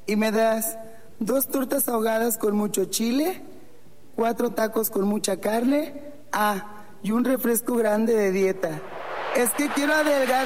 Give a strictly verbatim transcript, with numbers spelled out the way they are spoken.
Y me das dos tortas ahogadas con mucho chile, cuatro tacos con mucha carne, ah, y un refresco grande de dieta. Es que quiero adelgazar.